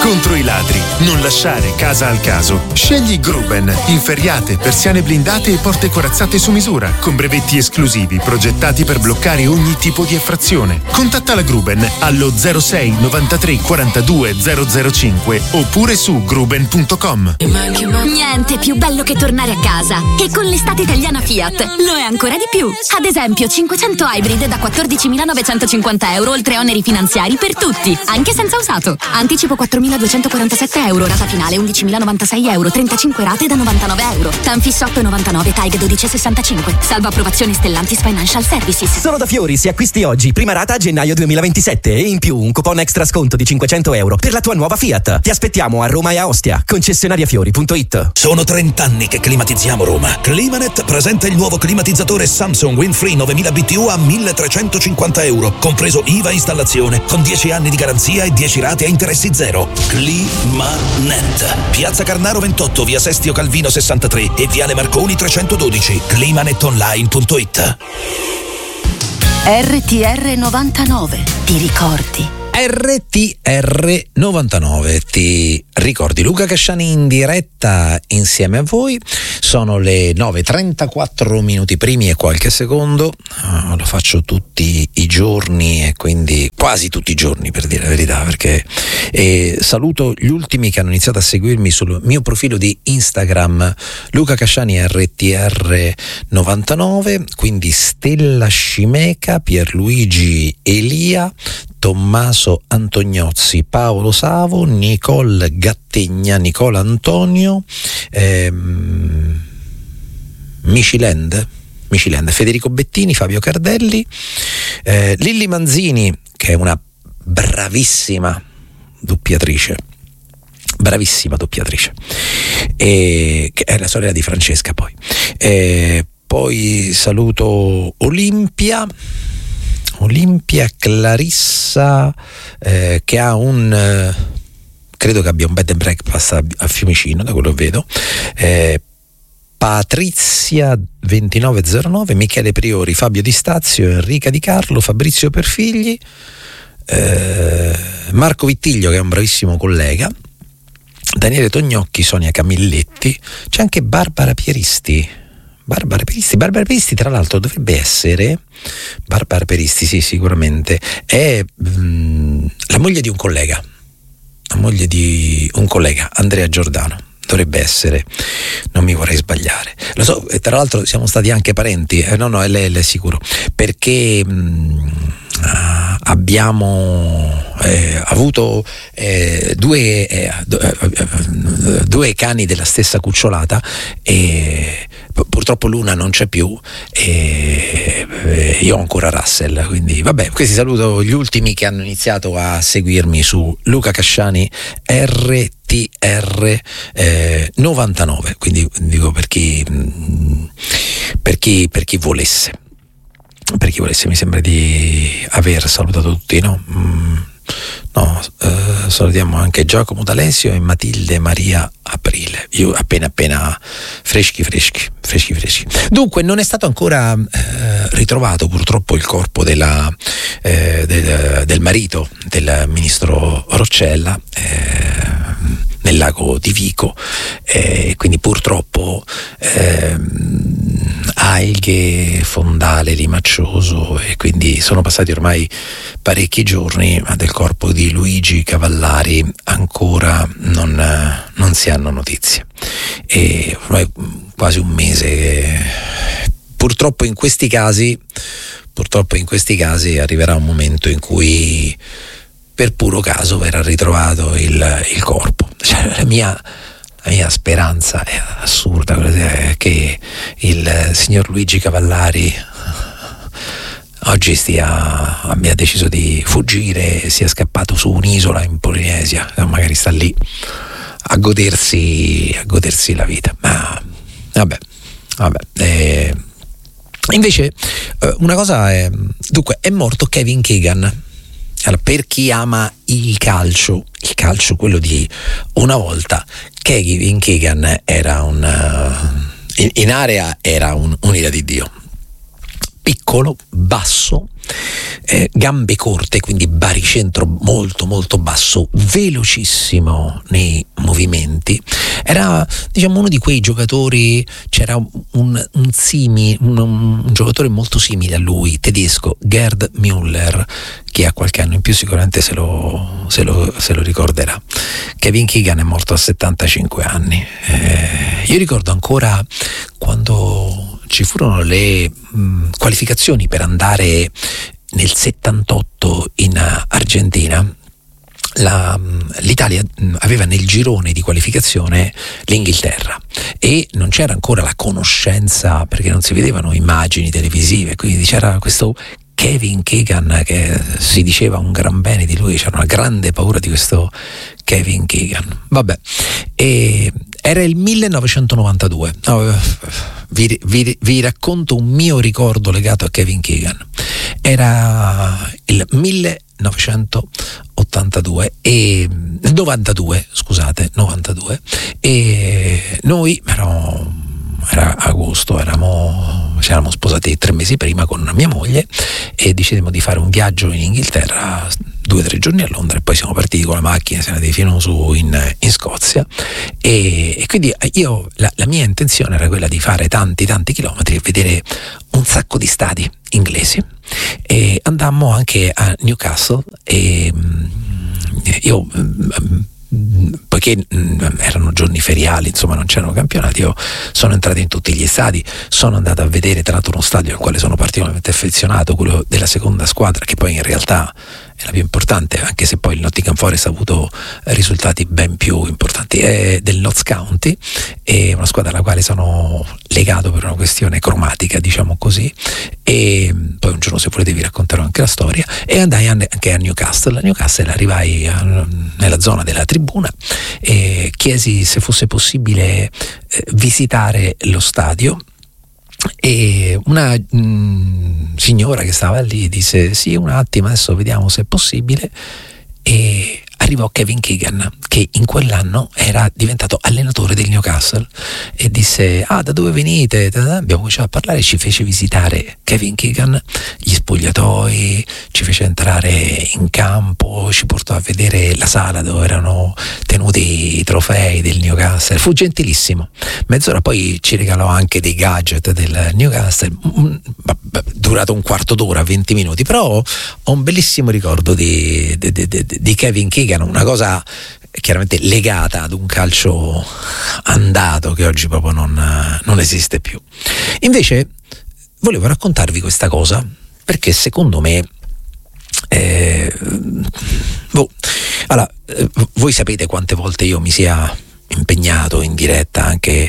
Contro i ladri, non lasciare casa al caso. Scegli Gruben, inferriate, persiane blindate e porte corazzate su misura, con brevetti esclusivi progettati per bloccare ogni tipo di effrazione. Contatta la Gruben allo 06 93 42 005 oppure su gruben.com. Niente più bello che tornare a casa. E con l'estate italiana Fiat lo è ancora di più. Ad esempio 500 Hybrid da 14.950 euro oltre oneri finanziari per tutti, anche senza usato. Anticipo 4.247 euro, rata finale 11.096 euro, 35 rate da 99 euro. Tanfis 8,99, TAG 12,65. Salvo approvazione Stellantis Financial Services. Solo da Fiori, se acquisti oggi, prima rata a gennaio 2027 e in più un coupon extra sconto di 500 euro per la tua nuova Fiat. Ti aspettiamo a Roma e a Ostia. Concessionariafiori.it. Sono 30 anni che climatizziamo Roma. Climanet presenta il nuovo climatizzatore Samsung Windfree 9000 BTU a 1.350 euro, compreso IVA installazione, con 10 anni di garanzia e 10 rate a interessi zero. Climanet. Piazza Carnaro 28, via Sestio Calvino 63 e viale Marconi 312. Climanetonline.it. RTR 99. Ti ricordi? RTR 99, ti ricordi? Luca Casciani in diretta insieme a voi. Sono le 9:34 minuti primi e qualche secondo. Lo faccio tutti i giorni e quindi quasi tutti i giorni, per dire la verità, perché saluto gli ultimi che hanno iniziato a seguirmi sul mio profilo di Instagram Luca Casciani RTR 99, quindi Stella Scimeca, Pierluigi Elia, Tommaso Antognozzi, Paolo Savo, Nicole Gattegna, Nicola Antonio, Micilend, Federico Bettini, Fabio Cardelli, Lilli Manzini, che è una bravissima doppiatrice, che è la sorella di Francesca poi saluto Olimpia Clarissa, che ha credo che abbia un bed and breakfast a Fiumicino, da quello che vedo, Patrizia 2909, Michele Priori, Fabio Di Stazio, Enrica Di Carlo, Fabrizio Perfigli, Marco Vittiglio, che è un bravissimo collega, Daniele Tognocchi, Sonia Camilletti, c'è anche Barbara Pieristi, tra l'altro dovrebbe essere Barbara Pieristi, sì, sicuramente è la moglie di un collega, Andrea Giordano, dovrebbe essere, non mi vorrei sbagliare, lo so, e tra l'altro siamo stati anche parenti, no, è lei è sicuro, perché abbiamo avuto due cani della stessa cucciolata e purtroppo l'una non c'è più e io ho ancora Russell, quindi vabbè, questi saluto gli ultimi che hanno iniziato a seguirmi su Luca Casciani RTR 99, quindi dico per chi volesse, mi sembra di aver salutato tutti, no? Salutiamo anche Giacomo D'Alessio e Matilde Maria Aprile, io appena freschi. Dunque non è stato ancora ritrovato purtroppo il corpo del marito del ministro Roccella nel lago di Vico, quindi purtroppo alghe, fondale limaccioso, e quindi sono passati ormai parecchi giorni, ma del corpo di Luigi Cavallari ancora non si hanno notizie, e ormai quasi un mese. Purtroppo in questi casi arriverà un momento in cui per puro caso verrà ritrovato il corpo. Cioè, la mia speranza è assurda, è che il signor Luigi Cavallari oggi abbia deciso di fuggire e sia scappato su un'isola in Polinesia, magari sta lì a godersi la vita. Ma vabbè. Invece una cosa è, dunque, è morto Kevin Keegan. Allora, per chi ama il calcio quello di una volta, Kevin Keegan era in area era un'ira di Dio. Piccolo, basso, gambe corte, quindi baricentro molto molto basso, velocissimo nei movimenti. Era, diciamo, uno di quei giocatori, c'era un giocatore molto simile a lui, tedesco, Gerd Müller, che ha qualche anno in più sicuramente se lo ricorderà. Kevin Keegan è morto a 75 anni. Io ricordo ancora quando ci furono le qualificazioni per andare nel 78 in Argentina. L'Italia aveva nel girone di qualificazione l'Inghilterra e non c'era ancora la conoscenza, perché non si vedevano immagini televisive, quindi c'era questo Kevin Keegan che si diceva un gran bene di lui, c'era una grande paura di questo Kevin Keegan. Vabbè, e era il 1992. Vi racconto un mio ricordo legato a Kevin Keegan. Era il 1992 e 92 e noi era agosto, ci eravamo sposati 3 mesi prima con mia moglie e decidemmo di fare un viaggio in Inghilterra, 2 o 3 giorni a Londra, e poi siamo partiti con la macchina, siamo andati fino su in Scozia e quindi la mia intenzione era quella di fare tanti chilometri e vedere un sacco di stadi inglesi, e andammo anche a Newcastle e io, poiché erano giorni feriali, insomma non c'erano campionati, io sono entrato in tutti gli stadi, sono andato a vedere tra l'altro uno stadio al quale sono particolarmente affezionato, quello della seconda squadra, che poi in realtà è la più importante, anche se poi il Nottingham Forest ha avuto risultati ben più importanti, è del Notts County, è una squadra alla quale sono legato per una questione cromatica, diciamo così, e poi un giorno, se volete, vi racconterò anche la storia. E andai anche a Newcastle. A Newcastle arrivai nella zona della tribuna e chiesi se fosse possibile visitare lo stadio, e una signora che stava lì disse sì, un attimo, adesso vediamo se è possibile, e arrivò Kevin Keegan, che in quell'anno era diventato allenatore del Newcastle, e disse da dove venite? Abbiamo cominciato a parlare, ci fece visitare Kevin Keegan, gli spogliatoi, ci fece entrare in campo, ci portò a vedere la sala dove erano tenuti i trofei del Newcastle, fu gentilissimo. Mezz'ora poi ci regalò anche dei gadget del Newcastle, durato un quarto d'ora, 20 minuti, però ho un bellissimo ricordo di Kevin Keegan, una cosa chiaramente legata ad un calcio andato che oggi proprio non esiste più. Invece volevo raccontarvi questa cosa perché secondo me voi sapete quante volte io mi sia impegnato in diretta anche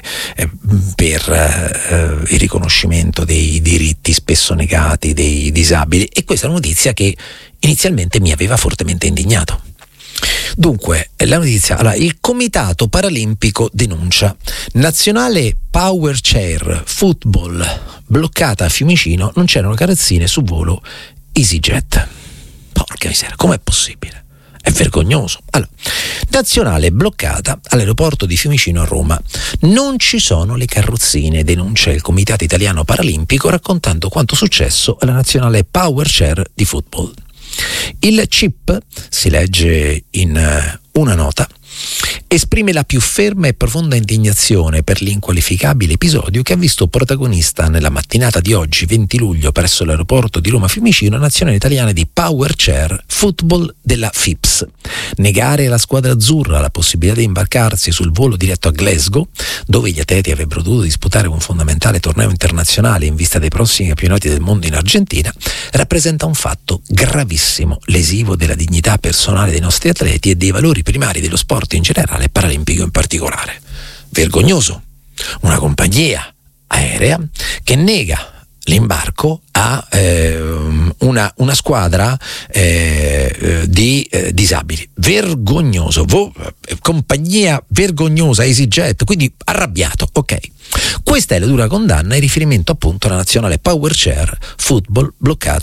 per il riconoscimento dei diritti spesso negati dei disabili, e questa è una notizia che inizialmente mi aveva fortemente indignato. Dunque, la notizia: il Comitato Paralimpico denuncia nazionale Power Chair Football bloccata a Fiumicino, non c'erano carrozzine su volo EasyJet. Porca miseria, com'è possibile? È vergognoso. Nazionale bloccata all'aeroporto di Fiumicino a Roma. Non ci sono le carrozzine, denuncia il Comitato Italiano Paralimpico, raccontando quanto successo alla nazionale Power Chair di football. Il CIP, si legge in una nota, esprime la più ferma e profonda indignazione per l'inqualificabile episodio che ha visto protagonista nella mattinata di oggi, 20 luglio, presso l'aeroporto di Roma Fiumicino, nazionale italiana di Power Chair Football della FIPS. Negare alla squadra azzurra la possibilità di imbarcarsi sul volo diretto a Glasgow, dove gli atleti avrebbero dovuto disputare un fondamentale torneo internazionale in vista dei prossimi campionati del mondo in Argentina, rappresenta un fatto gravissimo, lesivo della dignità personale dei nostri atleti e dei valori primari dello sport in generale e paralimpico in particolare. Vergognoso. Una compagnia aerea che nega l'imbarco a una squadra di disabili. Vergognoso. Compagnia vergognosa, EasyJet, quindi arrabbiato. Ok. Questa è la dura condanna in riferimento appunto alla nazionale Power Chair Football bloccata a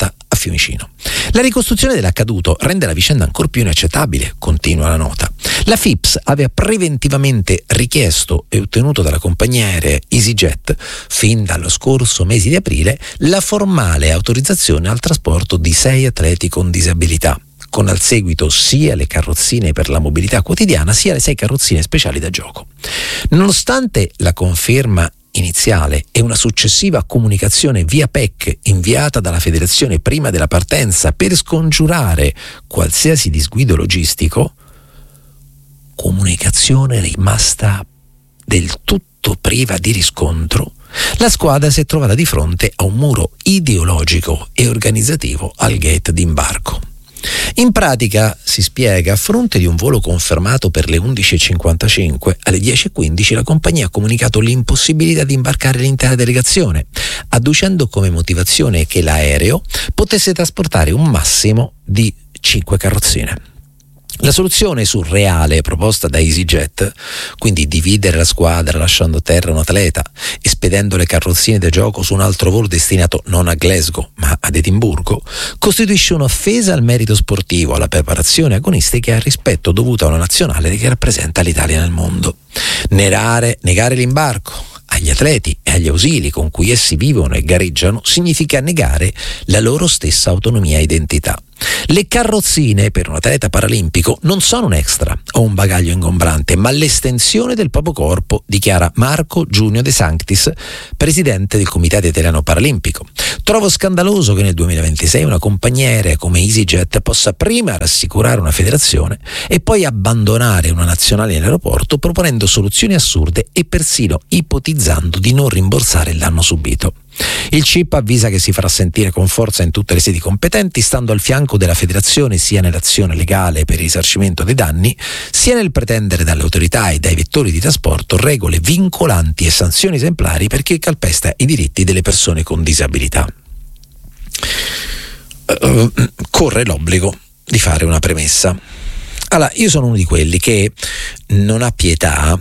Fiumicino. La ricostruzione dell'accaduto rende la vicenda ancor più inaccettabile, continua la nota. La FIPS aveva preventivamente richiesto e ottenuto dalla compagnia aerea EasyJet, fin dallo scorso mese di aprile, la formale autorizzazione al trasporto di 6 atleti con disabilità, con al seguito sia le carrozzine per la mobilità quotidiana sia le 6 carrozzine speciali da gioco. Nonostante la conferma iniziale e una successiva comunicazione via PEC inviata dalla federazione prima della partenza per scongiurare qualsiasi disguido logistico, comunicazione rimasta del tutto priva di riscontro, la squadra si è trovata di fronte a un muro ideologico e organizzativo al gate d'imbarco. In pratica, si spiega, a fronte di un volo confermato per le 11.55, alle 10.15 la compagnia ha comunicato l'impossibilità di imbarcare l'intera delegazione, adducendo come motivazione che l'aereo potesse trasportare un massimo di 5 carrozzine. La soluzione surreale proposta da EasyJet, quindi dividere la squadra lasciando a terra un atleta e spedendo le carrozzine da gioco su un altro volo destinato non a Glasgow ma ad Edimburgo, costituisce un'offesa al merito sportivo, alla preparazione agonistica e al rispetto dovuto a una nazionale che rappresenta l'Italia nel mondo. Negare l'imbarco agli atleti e agli ausili con cui essi vivono e gareggiano significa negare la loro stessa autonomia e identità. Le carrozzine per un atleta paralimpico non sono un extra o un bagaglio ingombrante, ma l'estensione del proprio corpo, dichiara Marco Giunio De Sanctis, presidente del Comitato Italiano Paralimpico. Trovo scandaloso che nel 2026 una compagnia aerea come EasyJet possa prima rassicurare una federazione e poi abbandonare una nazionale in aeroporto proponendo soluzioni assurde e persino ipotizzando di non rimborsare il danno subito. Il CIP avvisa che si farà sentire con forza in tutte le sedi competenti, stando al fianco della federazione sia nell'azione legale per il risarcimento dei danni, sia nel pretendere dalle autorità e dai vettori di trasporto regole vincolanti e sanzioni esemplari per chi calpesta i diritti delle persone con disabilità. Corre l'obbligo di fare una premessa. Allora, io sono uno di quelli che non ha pietà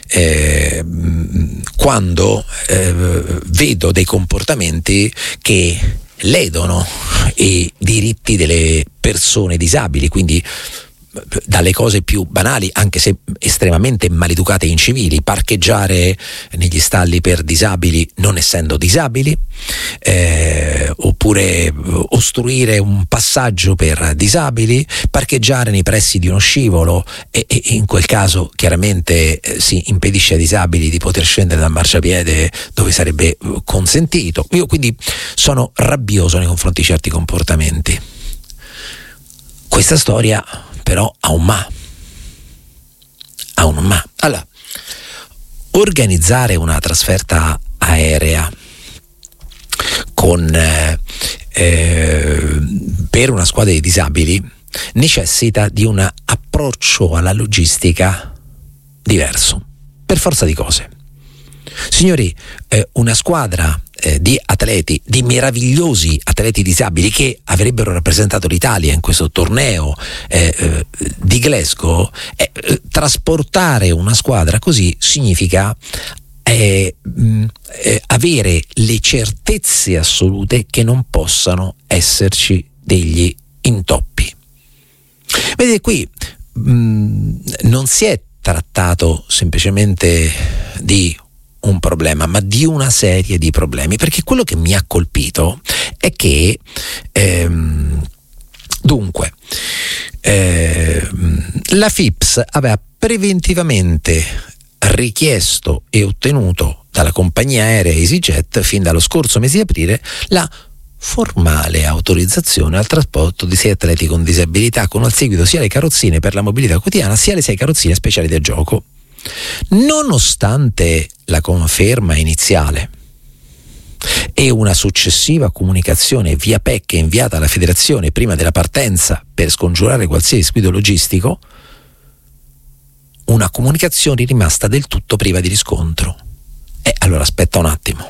quando vedo dei comportamenti che ledono i diritti delle persone disabili, quindi dalle cose più banali, anche se estremamente maleducate e incivili, parcheggiare negli stalli per disabili non essendo disabili, oppure ostruire un passaggio per disabili, parcheggiare nei pressi di uno scivolo e in quel caso chiaramente si impedisce ai disabili di poter scendere dal marciapiede dove sarebbe consentito. Io quindi sono rabbioso nei confronti di certi comportamenti. Questa storia però ha un ma. Allora, organizzare una trasferta aerea per una squadra di disabili necessita di un approccio alla logistica diverso, per forza di cose. Signori, una squadra di atleti, di meravigliosi atleti disabili che avrebbero rappresentato l'Italia in questo torneo di Glasgow, trasportare una squadra così significa avere le certezze assolute che non possano esserci degli intoppi. Vedete, qui non si è trattato semplicemente di un problema, ma di una serie di problemi, perché quello che mi ha colpito è che la FIPS aveva preventivamente richiesto e ottenuto dalla compagnia aerea EasyJet fin dallo scorso mese di aprile la formale autorizzazione al trasporto di 6 atleti con disabilità, con al seguito sia le carrozzine per la mobilità quotidiana sia le 6 carrozzine speciali da gioco. Nonostante la conferma iniziale e una successiva comunicazione via PEC inviata alla federazione prima della partenza per scongiurare qualsiasi squillo logistico, una comunicazione rimasta del tutto priva di riscontro. Allora aspetta un attimo,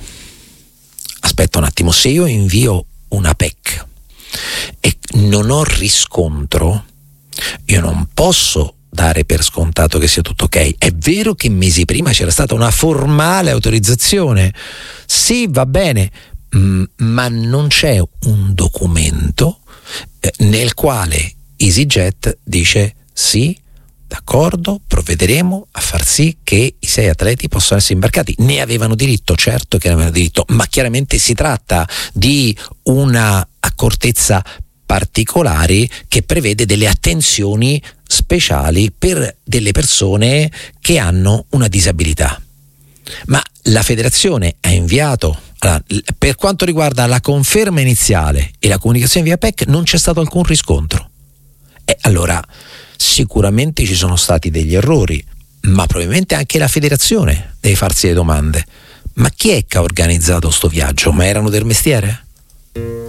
se io invio una PEC e non ho riscontro, io non posso dare per scontato che sia tutto ok. È vero che mesi prima c'era stata una formale autorizzazione, sì, va bene, ma non c'è un documento nel quale EasyJet dice sì, d'accordo, provvederemo a far sì che i 6 atleti possano essere imbarcati. Ne avevano diritto, certo che ne avevano diritto, ma chiaramente si tratta di una accortezza particolare che prevede delle attenzioni speciali per delle persone che hanno una disabilità. Ma la federazione ha inviato, per quanto riguarda la conferma iniziale e la comunicazione via PEC, non c'è stato alcun riscontro. E allora sicuramente ci sono stati degli errori, ma probabilmente anche la federazione deve farsi le domande. Ma chi è che ha organizzato sto viaggio? Ma erano del mestiere?